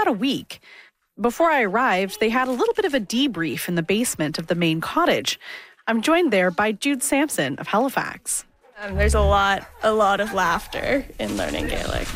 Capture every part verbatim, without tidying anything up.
about a week. Before I arrived, they had a little bit of a debrief in the basement of the main cottage. I'm joined there by Jude Sampson of Halifax. Um, there's a lot, a lot of laughter in learning Gaelic.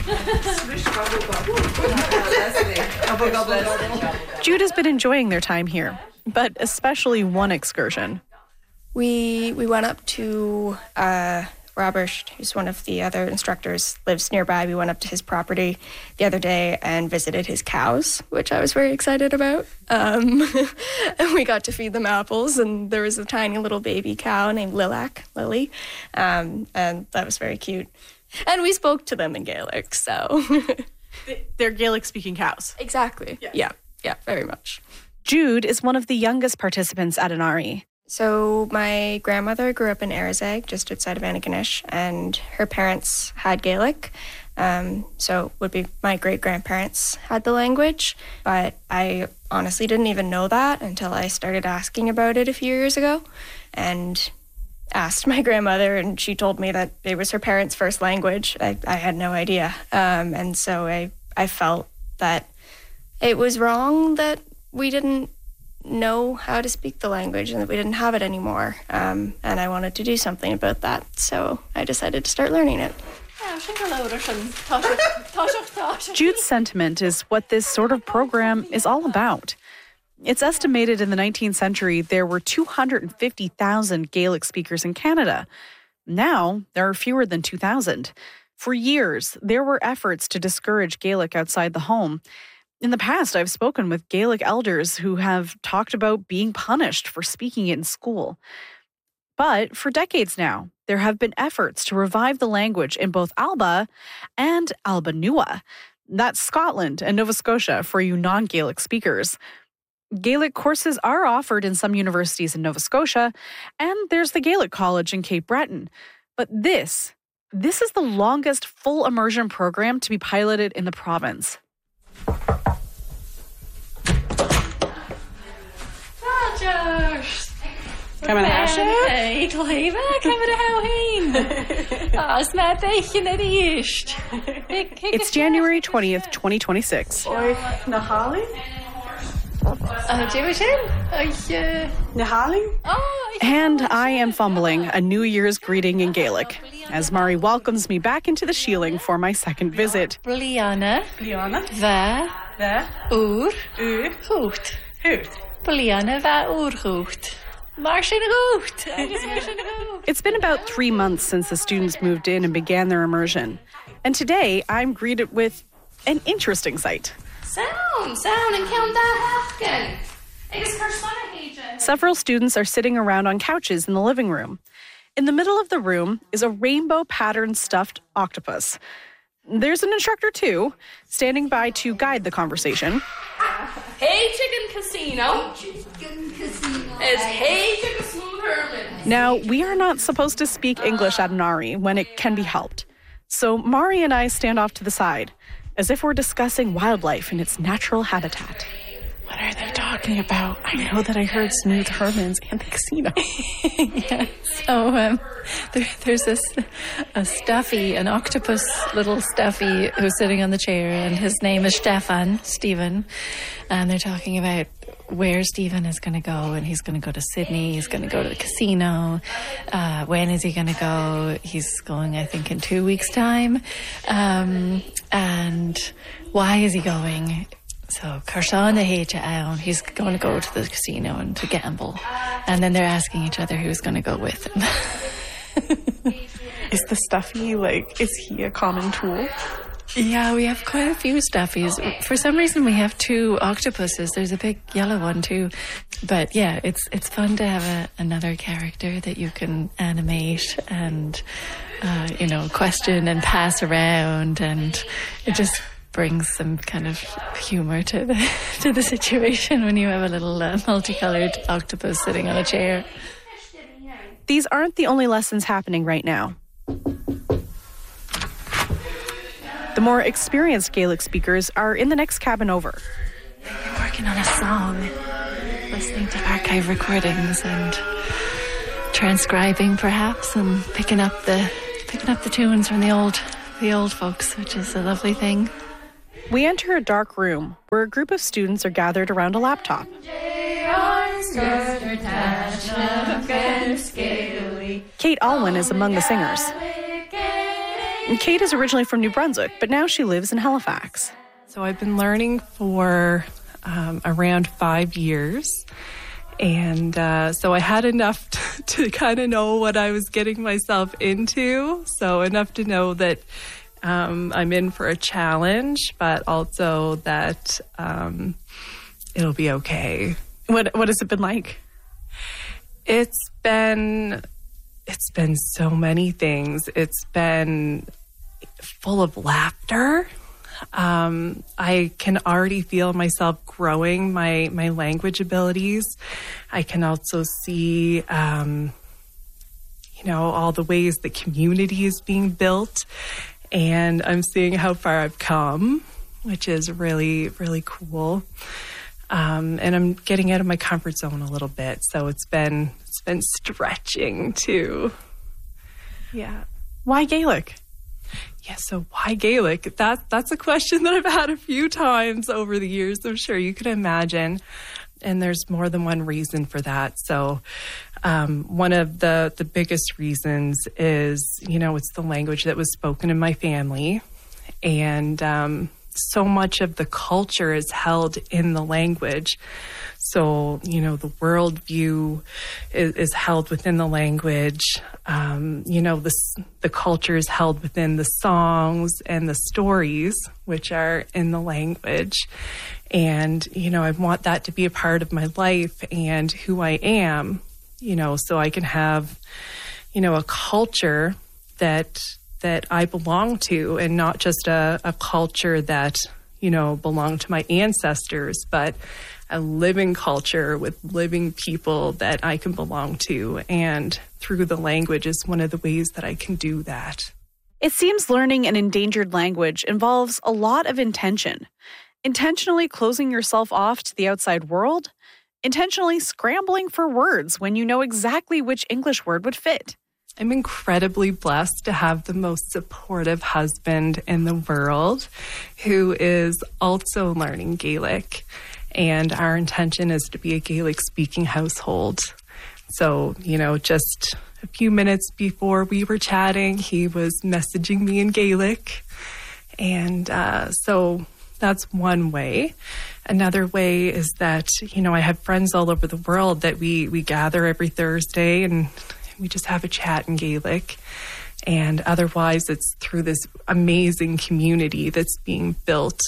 Jude has been enjoying their time here, but especially one excursion. We we went up to uh, Robert, who's one of the other instructors, lives nearby. We went up to his property the other day and visited his cows, which I was very excited about. Um, and we got to feed them apples, and there was a tiny little baby cow named Lilac, Lily, um, and that was very cute. And we spoke to them in Gaelic, so... They're Gaelic-speaking cows. Exactly. Yes. Yeah, yeah, very much. Jude is one of the youngest participants at Inari. So my grandmother grew up in Arizeg, just outside of Antigonish, and her parents had Gaelic. Um, so would be my great-grandparents had the language, but I honestly didn't even know that until I started asking about it a few years ago, and asked my grandmother, and she told me that it was her parents' first language. I, I had no idea, um, and so I, I felt that it was wrong that we didn't know how to speak the language and that we didn't have it anymore. Um, and I wanted to do something about that. So I decided to start learning it. Jude's sentiment is what this sort of program is all about. It's estimated in the nineteenth century there were two hundred fifty thousand Gaelic speakers in Canada. Now there are fewer than two thousand. For years, there were efforts to discourage Gaelic outside the home. In the past, I've spoken with Gaelic elders who have talked about being punished for speaking it in school. But for decades now, there have been efforts to revive the language in both Alba and Alba Nua. That's Scotland and Nova Scotia for you non-Gaelic speakers. Gaelic courses are offered in some universities in Nova Scotia, and there's the Gaelic College in Cape Breton. But this, this is the longest full immersion program to be piloted in the province. Kan man hasje? Ik wil even, kan we de hou heen? Ah, smaat beetje net eerst. It's January twentieth, twenty twenty-six. Oi, Nahali? Ah, Jimmy, Nahali? And I am fumbling a New Year's greeting in Gaelic as Mari welcomes me back into the shieling for my second visit. Brianna, Brianna? va, There? oer, U? goed. Hoot. Brianna, va, oer, goed. Marchin goed. It's been about three months since the students moved in and began their immersion. And today, I'm greeted with an interesting sight. Sound, sound, and count that happen. Several students are sitting around on couches in the living room. In the middle of the room is a rainbow-patterned stuffed octopus. There's an instructor, too, standing by to guide the conversation. Hey, Chicken Casino. Chicken Casino. It's Hey, Chicken Smooth Herman. Now, we are not supposed to speak English at Inari when it can be helped. So Mari and I stand off to the side, as if we're discussing wildlife in its natural habitat. What are they talking about? I know that I heard Smooth Herman's and the casino. Yeah. So um, there, there's this a stuffy, an octopus little stuffy who's sitting on the chair, and his name is Stefan, Stephen. And they're talking about where Stephen is going to go, and he's going to go to Sydney, he's going to go to the casino. Uh, when is he going to go? He's going, I think, in two weeks' time. Um, and why is he going? So, Karshana Hecha Aon, he's going to go to the casino and to gamble. And then they're asking each other who's going to go with him. Is the stuffy, like, is he a common tool? Yeah, we have quite a few stuffies. For some reason, we have two octopuses. There's a big yellow one, too. But, yeah, it's it's fun to have a, another character that you can animate and, uh, you know, question and pass around. And it just brings some kind of humor to the to the situation when you have a little uh, multicolored octopus sitting on a chair. These aren't the only lessons happening right now. The more experienced Gaelic speakers are in the next cabin over. We're working on a song, listening to archive recordings and transcribing perhaps, and picking up the picking up the tunes from the old the old folks, which is a lovely thing. We enter a dark room where a group of students are gathered around a laptop. Kate Alwyn is among the singers. Kate is originally from New Brunswick, but now she lives in Halifax. So I've been learning for um, around five years. And uh, so I had enough to, to kind of know what I was getting myself into. So enough to know that um, I'm in for a challenge, but also that um, it'll be okay. What What has it been like? It's been, it's been so many things. It's been full of laughter. Um, I can already feel myself growing my, my language abilities. I can also see, um, you know, all the ways the community is being built, and I'm seeing how far I've come, which is really, really cool. Um, and I'm getting out of my comfort zone a little bit. So it's been, it's been stretching too. Yeah. Why Gaelic? Yeah, so why Gaelic? That, that's a question that I've had a few times over the years, I'm sure you can imagine. And there's more than one reason for that. So um, one of the, the biggest reasons is, you know, it's the language that was spoken in my family. And um, so much of the culture is held in the language. So, you know, the worldview is, is held within the language. Um, you know, the, the culture is held within the songs and the stories, which are in the language. And, you know, I want that to be a part of my life and who I am, you know, so I can have, you know, a culture that that I belong to, and not just a, a culture that, you know, belonged to my ancestors, but a living culture with living people that I can belong to. And through the language is one of the ways that I can do that. It seems learning an endangered language involves a lot of intention. Intentionally closing yourself off to the outside world, intentionally scrambling for words when you know exactly which English word would fit. I'm incredibly blessed to have the most supportive husband in the world who is also learning Gaelic. And our intention is to be a Gaelic-speaking household. So, you know, just a few minutes before we were chatting, he was messaging me in Gaelic. And uh, so that's one way. Another way is that, you know, I have friends all over the world that we, we gather every Thursday and we just have a chat in Gaelic. And otherwise, it's through this amazing community that's being built.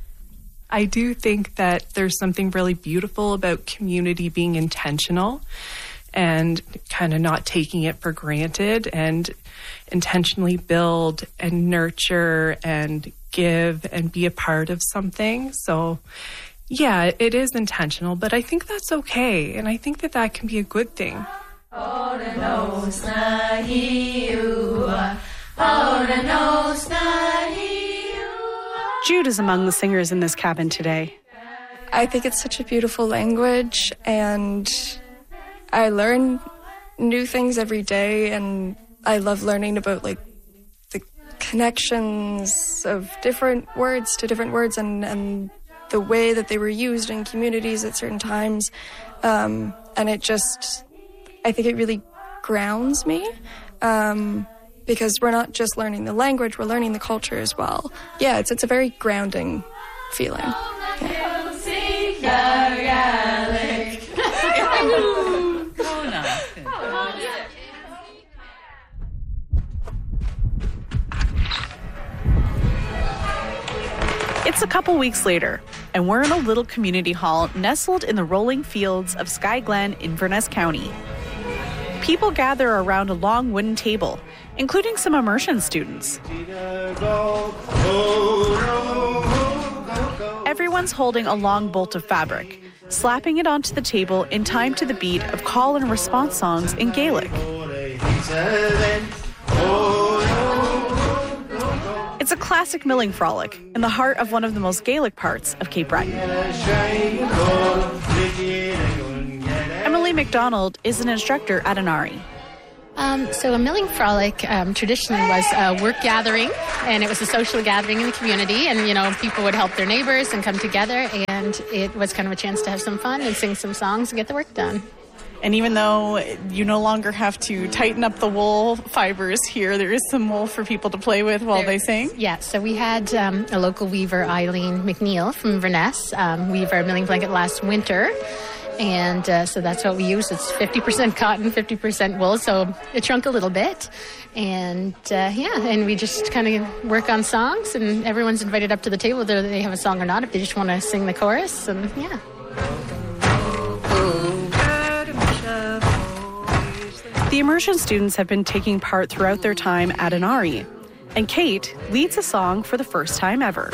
I do think that there's something really beautiful about community being intentional and kind of not taking it for granted, and intentionally build and nurture and give and be a part of something. So yeah, it is intentional, but I think that's okay. And I think that that can be a good thing. Jude is among the singers in this cabin today. I think it's such a beautiful language, and I learn new things every day, and I love learning about like the connections of different words to different words, and, and the way that they were used in communities at certain times. Um, and it just, I think it really grounds me. Um, because we're not just learning the language, we're learning the culture as well. Yeah, it's it's a very grounding feeling. Yeah. It's a couple weeks later, and we're in a little community hall nestled in the rolling fields of Sky Glen, Inverness County. People gather around a long wooden table, including some immersion students. Everyone's holding a long bolt of fabric, slapping it onto the table in time to the beat of call and response songs in Gaelic. It's a classic milling frolic in the heart of one of the most Gaelic parts of Cape Breton. Emily McDonald is an instructor at Inari. Um, so a milling frolic um, traditionally was a work gathering, and it was a social gathering in the community, and, you know, people would help their neighbors and come together, and it was kind of a chance to have some fun and sing some songs and get the work done. And even though you no longer have to tighten up the wool fibers here, there is some wool for people to play with while there, they sing? Yeah, so we had um, a local weaver, Eileen McNeil from Inverness, um, weave our milling blanket last winter. And uh, so that's what we use. It's fifty percent cotton, fifty percent wool, so it shrunk a little bit. And uh, yeah, and we just kind of work on songs, and everyone's invited up to the table, whether they have a song or not, if they just want to sing the chorus, and yeah. The immersion students have been taking part throughout their time at Inari, and Kate leads a song for the first time ever.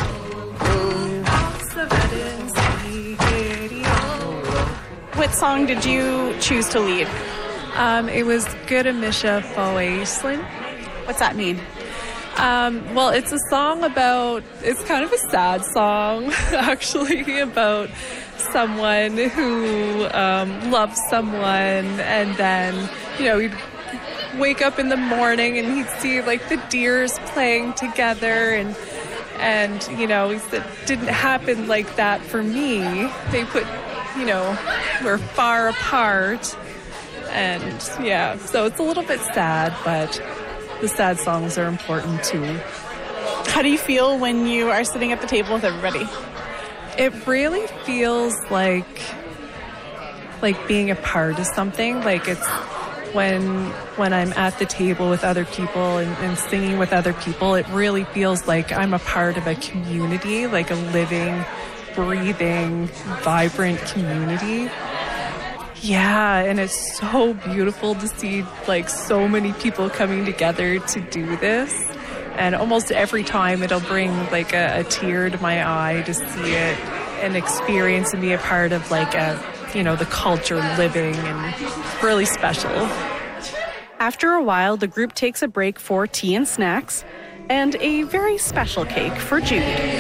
What song did you choose to lead? Um, it was Guramisha Foaislan. What's that mean? Um, well, it's a song about, it's kind of a sad song, actually, about someone who um, loves someone, and then, you know, he'd wake up in the morning and he'd see, like, the deers playing together, and, and you know, he said, it didn't happen like that for me. They put, you know, we're far apart, and yeah, so it's a little bit sad, but the sad songs are important too. How do you feel when you are sitting at the table with everybody? It really feels like like being a part of something. Like it's when when I'm at the table with other people and, and singing with other people, it really feels like I'm a part of a community, like a living, breathing, vibrant community. Yeah, and it's so beautiful to see like so many people coming together to do this. And almost every time it'll bring like a, a tear to my eye to see it and experience and be a part of like a, you know, the culture living, and it's really special. After a while, the group takes a break for tea and snacks and a very special cake for Jude.